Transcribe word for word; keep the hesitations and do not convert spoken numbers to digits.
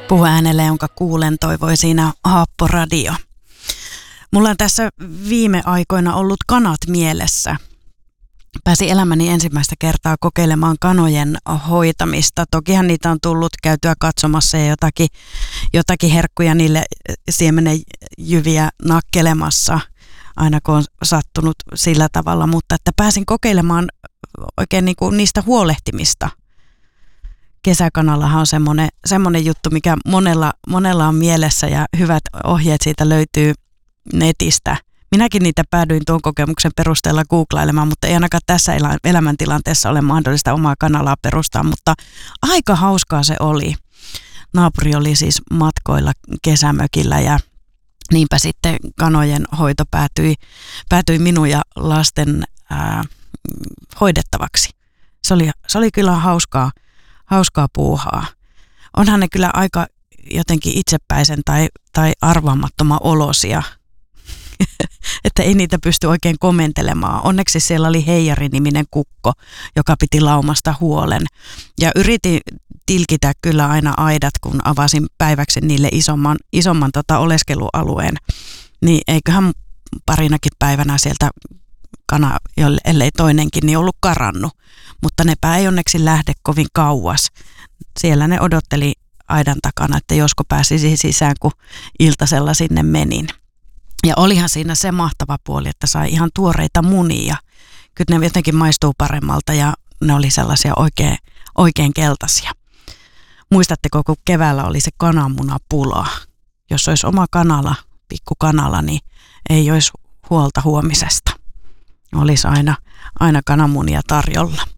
Puhuäänelle, jonka kuulen, toivoi siinä Haappo Radio. Mulla on tässä viime aikoina ollut kanat mielessä. Pääsin elämäni ensimmäistä kertaa kokeilemaan kanojen hoitamista. Tokihan niitä on tullut käytyä katsomassa ja jotakin, jotakin herkkuja niille siemenejyviä nakkelemassa, aina kun on sattunut sillä tavalla. Mutta että pääsin kokeilemaan oikein niin kuin niistä huolehtimista. Kesäkanallahan on semmoinen, semmoinen juttu, mikä monella, monella on mielessä ja hyvät ohjeet siitä löytyy netistä. Minäkin niitä päädyin tuon kokemuksen perusteella googlailemaan, mutta ei ainakaan tässä elä, elämäntilanteessa ole mahdollista omaa kanalaa perustaa, mutta aika hauskaa se oli. Naapuri oli siis matkoilla kesämökillä ja niinpä sitten kanojen hoito päätyi, päätyi minun ja lasten ää, hoidettavaksi. Se oli, se oli kyllä hauskaa. Hauskaa puuhaa. Onhan ne kyllä aika jotenkin itsepäisen tai, tai arvaamattoman olosia, että ei niitä pysty oikein komentelemaan. Onneksi siellä oli Heijari-niminen kukko, joka piti laumasta huolen. Ja yritin tilkitä kyllä aina aidat, kun avasin päiväksi niille isomman, isomman tota oleskelualueen. Niin eiköhän parinakin päivänä sieltä kana, ellei toinenkin, niin ollut karannut. Mutta nepä ei onneksi lähde kovin kauas. Siellä ne odotteli aidan takana, että josko pääsisi sisään, kun iltasella sinne menin. Ja olihan siinä se mahtava puoli, että sai ihan tuoreita munia. Kyllä ne jotenkin maistuu paremmalta ja ne oli sellaisia oikein, oikein keltaisia. Muistatteko, kun keväällä oli se kananmunapula? Jos olisi oma kanala, pikku kanala, niin ei olisi huolta huomisesta. Olisi aina, aina kananmunia tarjolla.